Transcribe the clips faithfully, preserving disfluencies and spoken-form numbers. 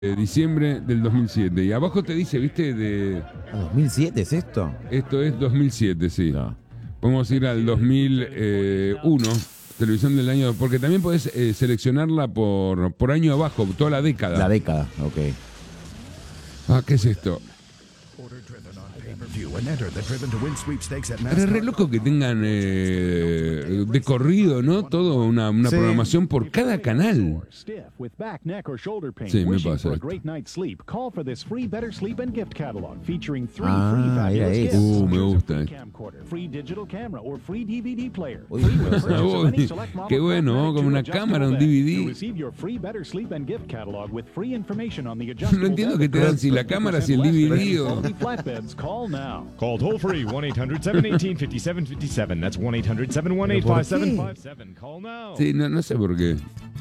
de diciembre del dos mil siete. Y abajo te dice, ¿viste? De ¿A dos mil siete es esto? esto es dos mil siete, sí. No. Podemos ir al dos mil uno, televisión del año, porque también podés eh, seleccionarla por, por año abajo, toda la década. La década, ok. Ah, ¿qué es esto? Es re loco que tengan eh, de corrido, ¿no? Todo una, una Sí. programación por cada canal. Sí, me pasa esto. Ah, era eso. Uh, me gusta. Uy, Uy, qué bueno, ¿no? Como una cámara, un D V D. No entiendo qué te dan, si la cámara, si el D V D o... Call toll free one eight hundred seven one eight five seven five seven. That's one eight hundred seven one eight five seven five seven. Call now. Sí, no, no sé por qué.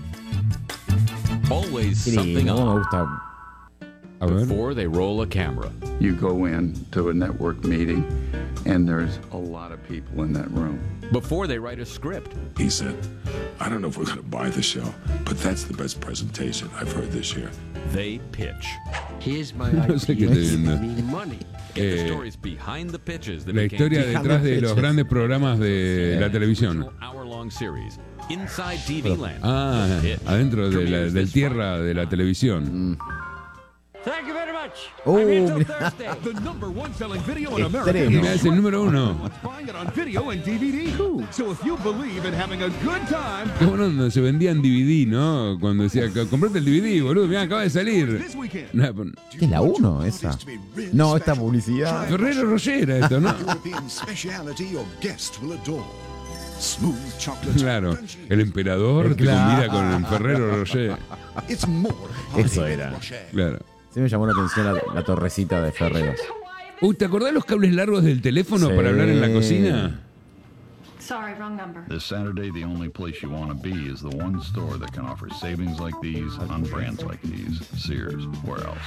Always Sí, something no me on gusta. A ver. before they roll a camera. You go in to a network meeting, and there's a lot of people in that room. Before they write a script. He said, I don't know if we're going to buy the show, but that's the best presentation I've heard this year. They pitch. Here's my No sé qué idea. estoy viendo. I need money. Get the Eh, stories behind the pitches that La became historia T V detrás de los grandes programas de la televisión. hour-long series. Inside T V Land. Ah, The Pitch. adentro de la, Premieres del this tierra de la televisión. Thank you very much. Oh, I'm here till mira. Thursday. The number one selling video in America. Extremo. Mira, es el número uno. Let's buying it on video and D V D. So if you believe in having a good time Qué bueno donde se vendían D V D, ¿no? Cuando decía, comprate el D V D, boludo, mirá, acaba de salir. this weekend, Nah, pon- ¿Qué es la uno esa? No, esta publicidad. Ferrero Rocher era esto, ¿no? European speciality your guests will adore. Smooth chocolate. Claro, el emperador te Claro. convida con el Ferrero Rocher. It's more Eso Hollywood era. Rocher. Claro. Sí me llamó la atención la, la torrecita de Ferreros. Uy, ¿te acordás los cables largos del teléfono Sí. para hablar en la cocina? Sorry, wrong number. This Saturday, the only place you want to be is the one store that can offer savings like these on brands like these. Sears. Where else?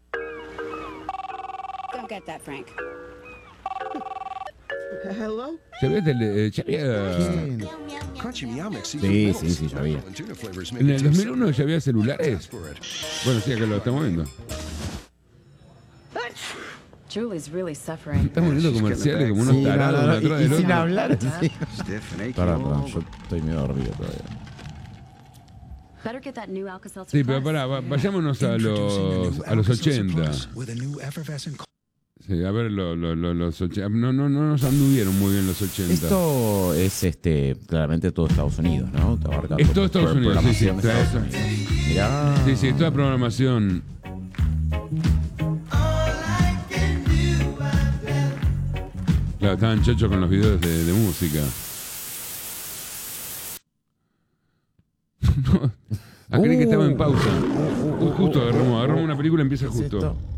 Go get that, Frank. Hello? Ya había, tele- eh, ya había- Crunchy Meow Mix Sí, seafood sí, sí, ya había. and tuna flavors en make el it dos taste mil uno ya había celulares. for it. Bueno, sí, acá lo estamos viendo. Julie's really suffering. Estamos viendo comerciales como unos Sí, no, tarados no, uno no, atrás y, del y sin otro. hablar, sí. Stiff and achy Perdón, all perdón, yo over. estoy medio dormido todavía. Better get that new Alka-Seltzer Sí, pero Plus. pará, va- vayámonos a los, a los ochenta. With a new effervescent Sí, a ver, lo- lo- lo- los ochenta. No, no, no nos anduvieron muy bien los ochenta. Esto es este claramente todo Estados Unidos, ¿no? Te abarca Es por- todo Estados por Unidos, sí, sí, programación de claro, Estados eso. Unidos. Mirá. Sí, sí, toda programación. Claro, estaban chochos con los videos de, de música. No, ah, creí que estaba en pausa. Uh, justo agarramos, agarramos una película y empieza ¿Qué es justo. esto?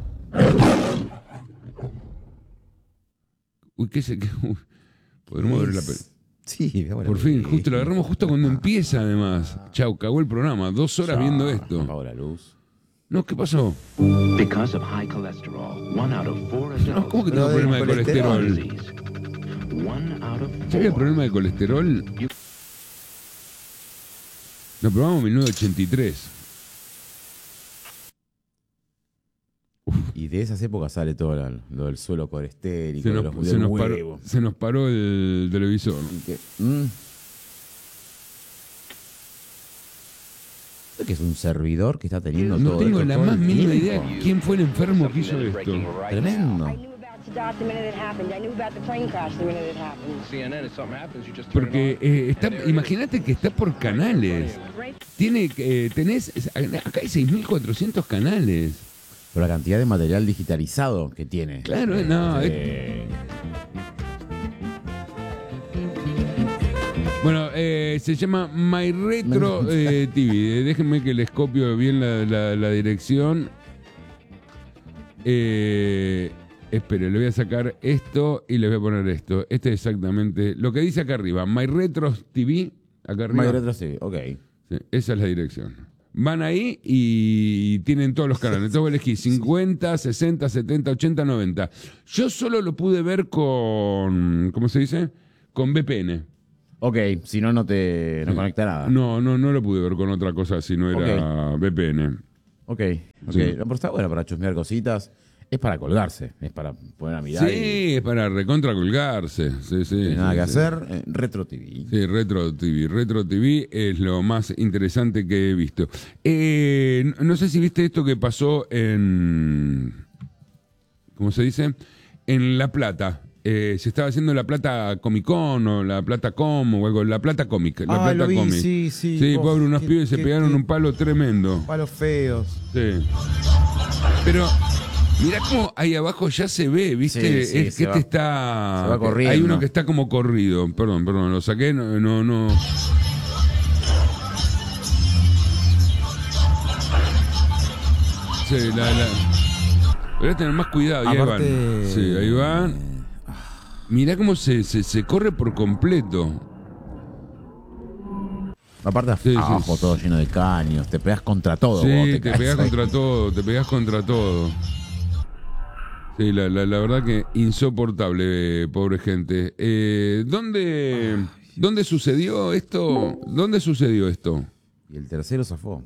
Uy, ¿qué se qué? Uy, podremos ver la película. Sí, bueno, Por fin, sí. justo lo agarramos justo cuando empieza, además. Chau, cagó el programa. Dos horas viendo esto. Apago la luz. No, ¿qué pasó? Because of high cholesterol, one out of four No, adults. ¿cómo que tengo Pero de problema de colesterol. colesterol? One out of ¿Ya había four. problema de colesterol? Lo probamos en mil novecientos ochenta y tres. Y de esas épocas sale todo la- lo del suelo colestérico, Se de nos, los, se del nos huevo. paró, se nos paró el televisor. Y que, mm. ¿Esto que es un servidor que está teniendo No todo tengo esto la todo más el mínima tiempo? idea quién fue el enfermo que hizo esto. Tremendo. C N N, if something happens, you just turn it Porque on. eh, está, imagínate que está por canales. Tiene, eh, tenés, acá hay seis mil cuatrocientos canales. Por la cantidad de material digitalizado que tiene. Claro, eh, no. eh, Eh, Bueno, eh, se llama My Retro eh, T V. Eh, déjenme que les copio bien la, la- la dirección. Eh, espere, le voy a sacar esto y les voy a poner esto. Este es exactamente lo que dice acá arriba. My Retro T V. Acá arriba. My Retro, sí, ok. Sí, esa es la dirección. Van ahí y tienen todos los canales. Entonces vos elegís cincuenta, sesenta, setenta, ochenta, noventa. Yo solo lo pude ver con... ¿Cómo se dice? Con V P N. Ok, si no, no te no conecta nada. No, no, no lo pude ver con otra cosa si no era V P N. Ok, ok. Sí. No, pero está bueno para chusmear cositas. Es para colgarse, es para poner a mirar. Sí, y... es para recontra colgarse. Sí, sí, No hay sí, nada que sí. hacer. Eh, Retro T V. Sí, Retro T V. Retro T V es lo más interesante que he visto. Eh, no, no sé si viste esto que pasó en... ¿Cómo se dice? En La Plata. Eh, se estaba haciendo La Plata Comic Con o La Plata Com o algo. La Plata Comic. La Ah, Plata lo vi, Comic. sí, sí. Sí, Uf, pobre, unos qué- pibes se qué- pegaron qué- un palo tremendo. Palos feos. Sí. Pero... Mirá cómo ahí abajo ya se ve, ¿viste? Sí, sí, es se que va- este está... se va corriendo. Hay uno que está como corrido. Perdón, perdón, lo saqué, no... no, no. Sí, la... la... Voy a tener más cuidado, ahí Aparte- van. Sí, ahí van. Mirá cómo se, se, se corre por completo. Aparte, Sí, sí, abajo sí. todo lleno de caños. Te pegas contra todo. Sí, vos, te, caes pegas ahí. contra todo, te pegas contra todo. Sí, la, la, la verdad que insoportable, eh, pobre gente. Eh, ¿dónde, ¿Dónde sucedió esto? ¿Dónde sucedió esto? Y el tercero zafó.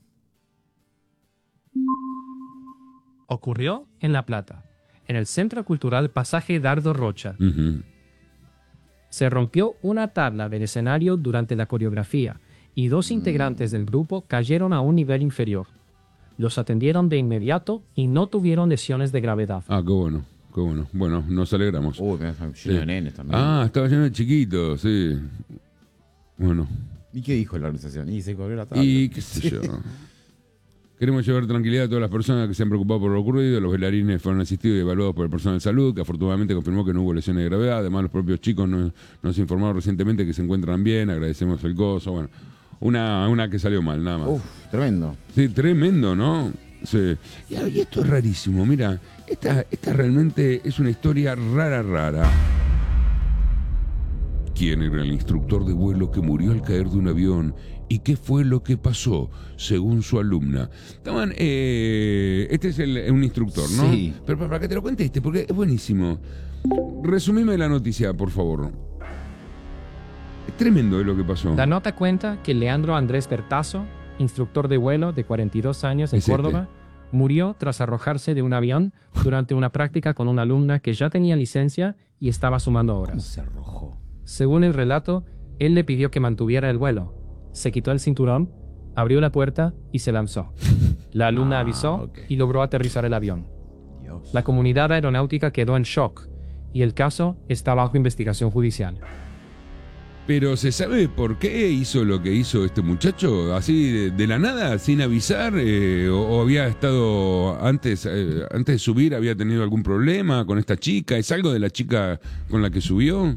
Ocurrió en La Plata, en el Centro Cultural Pasaje Dardo Rocha. Ujú. Se rompió una tabla del escenario durante la coreografía y dos integrantes del grupo cayeron a un nivel inferior. Los atendieron de inmediato y no tuvieron lesiones de gravedad. Ah, qué bueno, qué bueno. Bueno, nos alegramos. Uy, me lleno Sí. de nenes también. Ah, estaba lleno de chiquitos, sí. Bueno, ¿Y qué dijo la organización? Y se corrió la tabla. y qué sé yo. Queremos llevar tranquilidad a todas las personas que se han preocupado por lo ocurrido. Los bailarines fueron asistidos y evaluados por el personal de salud, que afortunadamente confirmó que no hubo lesiones de gravedad. Además, los propios chicos nos, nos informaron recientemente que se encuentran bien. Agradecemos el gozo. Bueno, una, una que salió mal, nada más. Uf, tremendo. Sí, tremendo, ¿no? Sí. Y, y esto es rarísimo. Mira, esta, esta realmente es una historia rara, rara. ¿Quién era el instructor de vuelo que murió al caer de un avión? ¿Y qué fue lo que pasó, según su alumna? Estaban, eh, este es el, un instructor, ¿no? Sí. Pero para, para que te lo cuente este, porque es buenísimo. Resumime la noticia, por favor. Es tremendo lo que pasó. La nota cuenta que Leandro Andrés Bertazo, instructor de vuelo de cuarenta y dos años en Es este. Córdoba, murió tras arrojarse de un avión durante una práctica con una alumna que ya tenía licencia y estaba sumando ¿Cómo horas. se arrojó? Según el relato, él le pidió que mantuviera el vuelo. Se quitó el cinturón, abrió la puerta y se lanzó. La alumna Ah, avisó ok. y logró aterrizar el avión. Dios. La comunidad aeronáutica quedó en shock y el caso está bajo investigación judicial. Pero ¿se sabe por qué hizo lo que hizo este muchacho? ¿Así de, de la nada, sin avisar? Eh, o, ¿O había estado antes, eh, antes de subir, había tenido algún problema con esta chica? ¿Es algo de la chica con la que subió?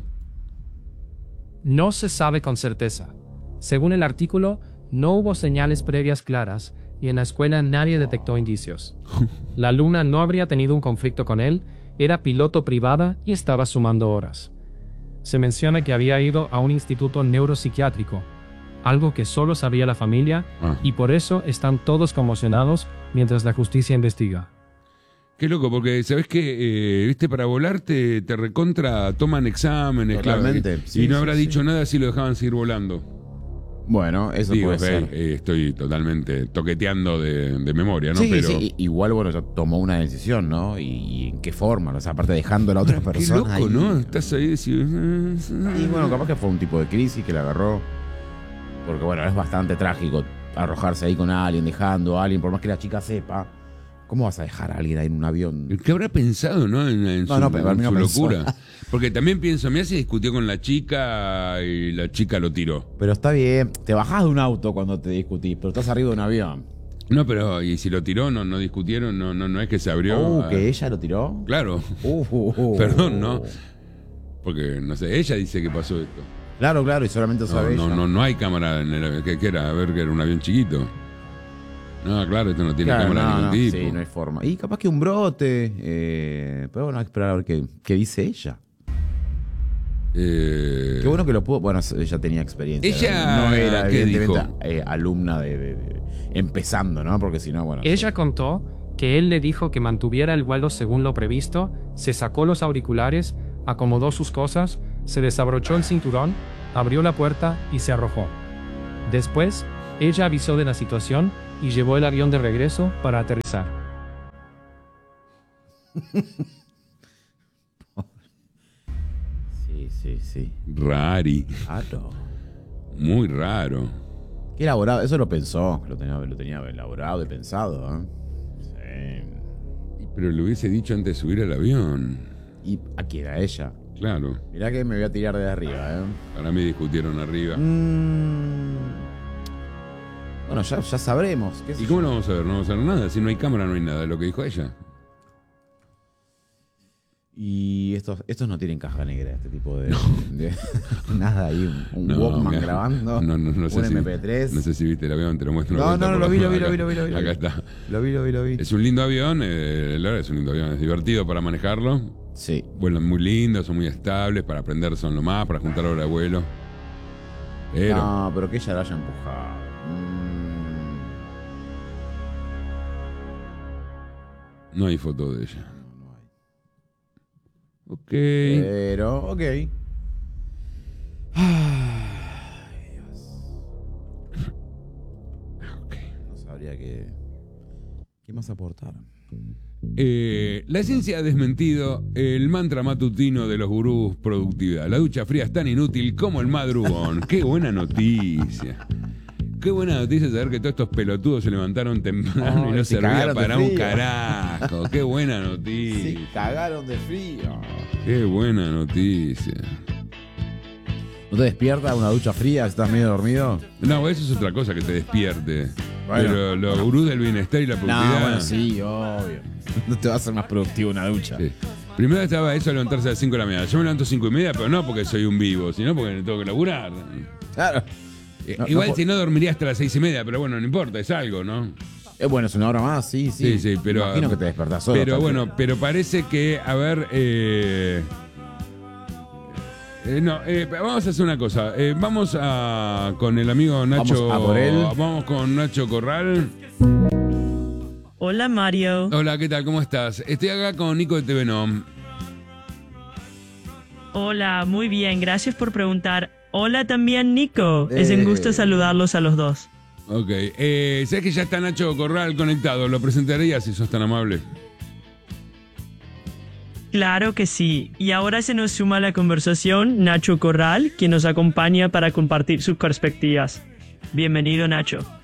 No se sabe con certeza. Según el artículo, no hubo señales previas claras y en la escuela nadie detectó indicios. La alumna no habría tenido un conflicto con él, era piloto privada y estaba sumando horas. Se menciona que había ido a un instituto neuropsiquiátrico, algo que solo sabía la familia, Ah. y por eso están todos conmocionados mientras la justicia investiga. Qué loco, porque sabés que, eh, viste, para volar te, te recontra, toman exámenes, Totalmente, claro, y, sí, y no sí, habrá sí. dicho nada si lo dejaban seguir volando. Bueno, eso Digo, puede ok, ser. eh, estoy totalmente toqueteando de, de memoria, ¿no? Sí, Pero sí, igual, bueno, ya tomó una decisión, ¿no? Y, y en qué forma, ¿no? O sea, aparte dejando a la otra qué persona. loco, ahí. ¿no? Estás ahí y decís, Y bueno, capaz que fue un tipo de crisis que le agarró. Porque bueno, es bastante trágico arrojarse ahí con alguien, dejando a alguien, por más que la chica sepa. ¿Cómo vas a dejar a alguien ahí en un avión? ¿Qué habrá pensado, no? En, en No, su, no, pero en a mí no su pensó. locura. Porque también pienso, mira si discutió con la chica y la chica lo tiró. Pero está bien, te bajás de un auto cuando te discutís, pero estás arriba de un avión. No, pero y si lo tiró, no, no discutieron, no, no, no es que se abrió. Uh, a- que ella lo tiró. Claro. Uh, uh, uh. Perdón, ¿no? Porque, no sé, ella dice que pasó esto. Claro, claro, y solamente No, sabe no, ella. no, no hay cámara en el avión. ¿Qué, qué era? A ver, que era un avión chiquito. No, claro, esto no tiene Claro, cámara de no, ningún no, tipo. sí, no hay forma. Y capaz que un brote, eh, pero bueno, hay que esperar a ver qué, qué dice ella. Eh, Qué bueno que lo pudo. Bueno, ella tenía experiencia. Ella, no era, ¿qué evidentemente, dijo? eh, alumna de, de- de- empezando, ¿no? Porque si no, bueno. Ella contó que él le dijo que mantuviera el vuelo según lo previsto, se sacó los auriculares, acomodó sus cosas, se desabrochó el cinturón, abrió la puerta y se arrojó. Después, ella avisó de la situación y llevó el avión de regreso para aterrizar. Sí, sí, sí. Rari. Raro. Muy raro. Qué elaborado. Eso lo pensó. Lo tenía, lo tenía elaborado y pensado, ¿eh? Sí. Pero le hubiese dicho antes de subir al avión. ¿Y a quién? ¿A ella? Claro. Mirá que me voy a tirar de arriba, ¿eh? Para mí discutieron arriba. Mm. Bueno, ya, ya sabremos. ¿Qué sé ¿Y yo? cómo lo vamos a ver? No vamos a ver nada. Si no hay cámara, no hay nada. Lo que dijo ella. Y estos, estos no tienen caja negra, este tipo de... de- nada ahí, un, un No, Walkman mira, grabando, no, no, no sé un si, M P tres. No sé si viste el avión, te lo muestro. una No, vuelta no, no, por lo vi, la- lo vi, lo acá- vi, lo vi, lo vi, lo Acá vi. está. Lo vi, lo vi, lo vi. Es un lindo avión, eh, la verdad es un lindo avión, es divertido para manejarlo. Sí. Vuelan muy lindos, son muy estables, para aprender son lo más, para juntar hora de vuelo. Pero, No, pero que ella la haya empujado. Mm, no hay foto de ella. no, no hay. Ok. Pero, ok. Ay, Dios. Ok. No sabría qué... ¿Qué más aportar? Eh, la ciencia ha desmentido el mantra matutino de los gurús productividad. La ducha fría es tan inútil como el madrugón. Qué buena noticia. Qué buena noticia saber que todos estos pelotudos se levantaron temprano Ay, y no se servía cagaron de para un frío. carajo. Qué buena Se noticia. cagaron de frío. Qué buena noticia. ¿No te despierta una ducha fría si estás medio dormido? No, eso es otra cosa que te despierte. Bueno. Pero los gurús del bienestar y la productividad. No, bueno, sí, obvio. No te va a hacer más productivo una ducha. Sí. Primero estaba eso de levantarse a las cinco de la mañana. Yo me levanto a cinco y media, pero no porque soy un vivo, sino porque tengo que laburar. Claro. Eh, No, Igual no, si no dormiría hasta las seis y media, pero bueno, no importa, es algo, ¿no? Es bueno, es una hora más, sí, sí. Sí, sí, pero. Imagino que te despertás solo. Pero hasta bueno, que- pero parece que, a ver. Eh, eh, no, eh, vamos a hacer una cosa. Eh, vamos a con el amigo Nacho. Vamos a por él. Vamos con Nacho Corral. Hola Mario. Hola, ¿qué tal? ¿Cómo estás? Estoy acá con Nico de T V Nom. Hola, muy bien, gracias por preguntar. Hola también Nico. Es Eh. un gusto saludarlos a los dos. Ok, eh, ¿sabes que ya está Nacho Corral conectado? ¿Lo presentarías si sos tan amable? Claro que sí. Y ahora se nos suma a la conversación Nacho Corral, quien nos acompaña para compartir sus perspectivas. Bienvenido Nacho.